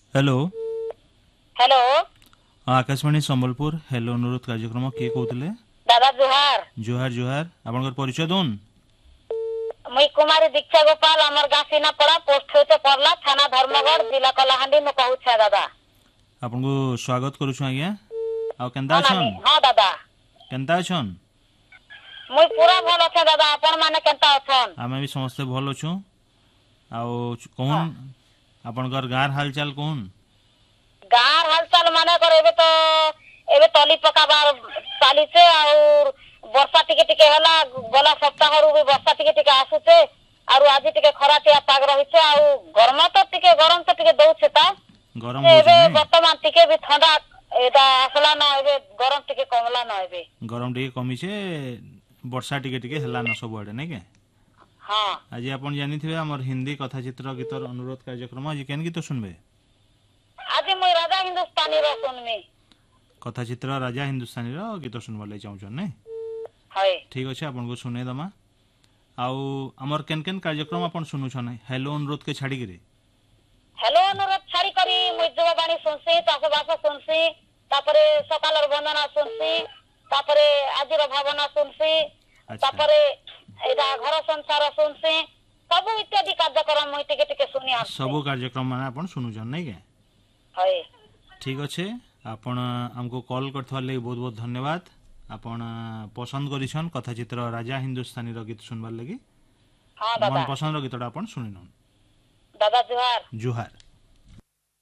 hello hello Akashvani Sambalpur hello अनुरोध कार्यक्रम किए कहते दादा जुहार जुहार जुहार आपन परिचय दोन मुई कुमारी दीक्षा गोपाल अमर गाँ सीनापड़ा पोस्ट होते परला थाना धर्मगढ़ जिला कलाहांडी में कहूँ दादा आपन को स्वागत करूछु आज्ञा आ केंता हाँ नानी अछन हाँ दादा केंता अछन मुई पूरा भल अच्छे दादा अपन माने केंता अछन आमे भी समस्त भल अछु आ कहून हाँ आपनकर गार हालचाल कहून गाँव हालचाल माने कर एबे तली पकाबार चालीसे और वर्षा टिके टिके हला गला सप्ताह रु भी वर्षा टिके टिके आसुचे और आज टिके खराटिया पाग रहिছে और गरम तो टिके गरम तो टिके दउছে ता गरम होछ एबे नै वर्तमान टिके भी ठंडा एदा आसला ना एबे गरम टिके कमला ना एबे गरम टिके कमी छे वर्षा टिके टिके हला न सब आडे नै के हाँ आज आपन जानिथिबे हमर हिंदी कथा चित्र गीतर अनुरोध कार्यक्रम आज केन गीत सुनबे आज मुई राजा हिंदुस्तानी रो सुनमी कथा चित्र राजा हिंदुस्तानी रो गीत सुनबा ले चाहछन नै है ठीक अच्छे आपन को सुने दमा आउ हमर केन केन कार्यक्रम आपन सुनु छन हेलो अनुरोध के छाड़ी गिरे हेलो अनुरोध छाड़ी करी मुई जुवाबाणी सुनसी चाषबास सुनसी तापरे सकालर वंदना सुनसी तापरे आजिर भावना सुनसी अच्छा तापरे एदा घर संसार सुनसी सब इत्यादि कार्यक्रम मुई टिके टिके सुनी आसी सब कार्यक्रम माने आपन सुनु छन नै के है ठीक अच्छे आपन हमको कॉल करथवा ले बहुत बहुत धन्यवाद आपन पसंद करिछन कथा चित्र राजा हिंदुस्तानी रो गीत सुनबार लगी हाँ मन दादा पसंद रो गीतटा आपन सुनिनन दादा जुहार जुहार